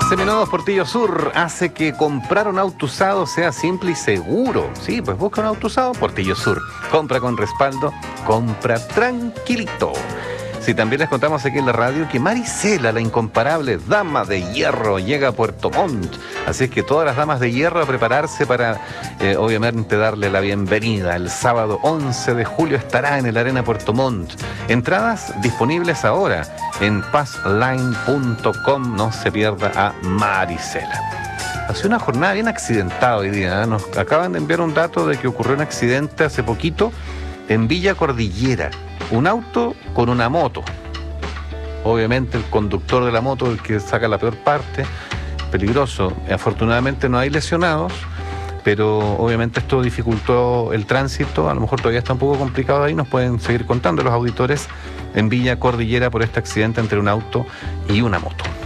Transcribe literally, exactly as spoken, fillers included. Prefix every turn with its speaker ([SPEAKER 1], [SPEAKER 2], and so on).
[SPEAKER 1] Seminodos Portillo Sur hace que comprar un auto usado sea simple y seguro. Sí, pues busca un auto usado, Portillo Sur. Compra con respaldo, compra tranquilito. Sí, también les contamos aquí en la radio que Marisela, la incomparable dama de hierro, llega a Puerto Montt. Así es que todas las damas de hierro a prepararse para, eh, obviamente, darle la bienvenida. El sábado once de julio estará en el Arena Puerto Montt. Entradas disponibles ahora en passline punto com. No se pierda a Marisela. Ha sido una jornada bien accidentada hoy día, ¿eh? Nos acaban de enviar un dato de que ocurrió un accidente hace poquito en Villa Cordillera. Un auto con una moto. Obviamente el conductor de la moto es el que saca la peor parte. Peligroso. Afortunadamente no hay lesionados, pero obviamente esto dificultó el tránsito. A lo mejor todavía está un poco complicado ahí. Nos pueden seguir contando los auditores en Villa Cordillera por este accidente entre un auto y una moto.